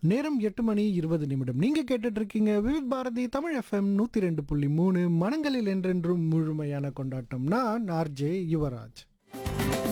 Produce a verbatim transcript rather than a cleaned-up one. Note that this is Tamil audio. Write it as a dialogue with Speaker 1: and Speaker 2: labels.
Speaker 1: நேரம் எட்டு மணி இருபது நிமிடம். நீங்க கேட்டுட்டு இருக்கீங்க விவித் பாரதி தமிழ் எஃப்எம் நூத்தி ரெண்டு புள்ளி மூணு மனங்களில் என்றென்றும் முழுமையான கொண்டாட்டம். நான் ஆர்ஜே யுவராஜ்.